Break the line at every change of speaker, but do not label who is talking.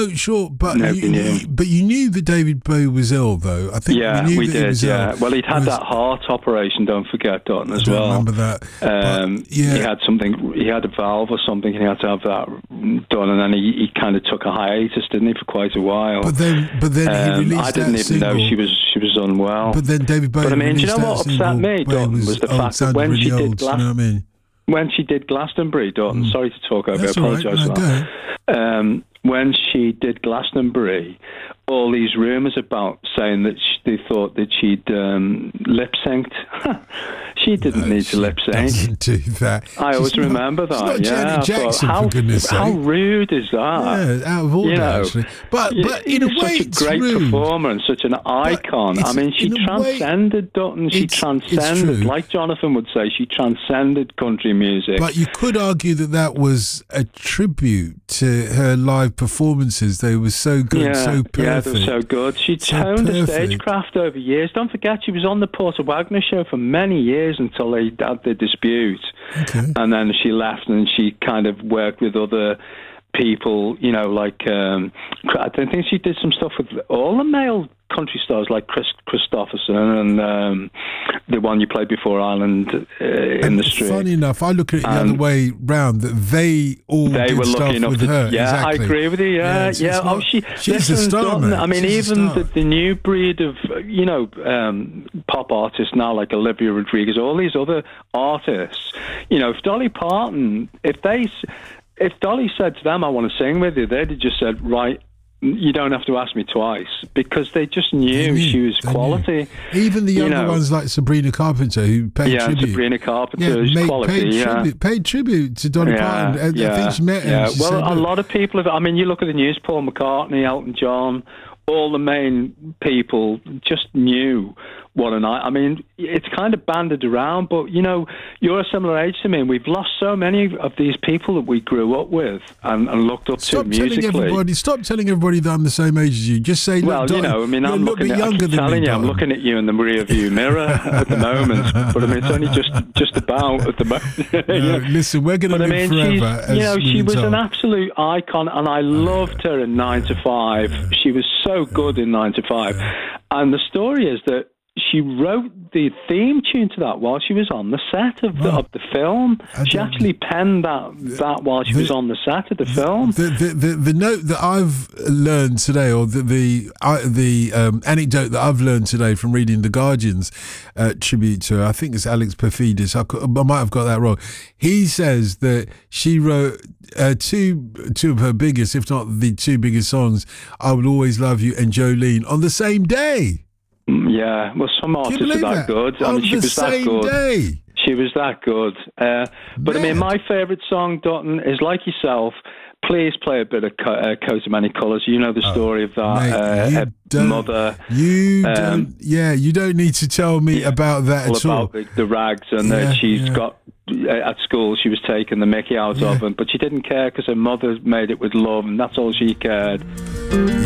No, sure, but
Nobody knew.
But you knew that David Bowie was ill, though. I think
we
that
did.
he was ill.
Well, he'd had that heart operation. Don't forget, Dutton, as well.
I remember that.
He had something. He had a valve or something, and he had to have that done. And then he kind of took a hiatus, didn't he, for quite a while?
But then he released
I didn't even know she was unwell.
But then David Bowie.
But I mean, do you know what upset me, Dutton, was the fact that when she did when she did Glastonbury, Dutton. Sorry to talk over. I apologise for that. When she did Glastonbury, all these rumours about saying that they thought that she'd lip synced. She didn't need to lip sync.
Doesn't do that.
I always remember that.
It's not Janet Jackson, for goodness sake.
How rude is that?
Yeah, out of order, actually. But in a way,
it's such a great performer and such an icon. I mean, she transcended Dutton. She transcended, like Jonathan would say, she transcended country music.
But you could argue that was a tribute to her live performances. They were so good, so perfect.
Yeah, they were so good. She honed her stagecraft over years. Don't forget, she was on the Porter Wagner show for many years until they had the dispute. Okay. And then she left and she kind of worked with other people, like I don't think she did some stuff with all the male country stars like Chris Christopherson and the one you played before, Island in the Street.
Funny enough, I look at it the other way round, that they were lucky enough with her.
Yeah, exactly. I agree with you. Yeah.
She's a star, man.
I mean, even the new breed of pop artists now, like Olivia Rodrigo, all these other artists. If Dolly Parton, if Dolly said to them, "I want to sing with you," they'd have just said, "Right, you don't have to ask me twice," because they just knew she was quality.
Even the younger ones like Sabrina Carpenter, who paid tribute.
Yeah, Sabrina Carpenter's quality.
Paid tribute to Dolly Parton. I think she met her.
Yeah. Well, a lot of people have. I mean, you look at the news, Paul McCartney, Elton John, all the main people just knew what a night. I mean, it's kind of banded around, but you're a similar age to me, and we've lost so many of these people that we grew up with and looked up to musically.
Stop telling everybody that I'm the same age as you. Just say,
I'm looking at you in the rear view mirror at the moment, but I mean, it's only just about at the moment.
Listen, we're going to live forever.
She was an absolute icon, and I loved her in 9 to 5. She was so good in 9 to 5, and the story is that she wrote the theme tune to that while she was on the set of the film. She actually penned that while she was on the set of the film.
The note that I've learned today, or the anecdote that I've learned today from reading The Guardian's tribute to her, I think it's Alex Perfidis, I might have got that wrong. He says that she wrote two of her biggest, if not the two biggest songs, "I Will Always Love You" and "Jolene," on the same day.
Yeah, well, some artists are that good. I mean, she was that good.
Day.
She was that good. But I mean, my favourite song, Dutton, is like yourself. Please play a bit of Coat of Many Colours. You know the story of that mother. You
don't need to tell me about that at all.
About the rags and that she's got. At school, she was taking the mickey out of him, but she didn't care because her mother made it with love, and that's all she cared.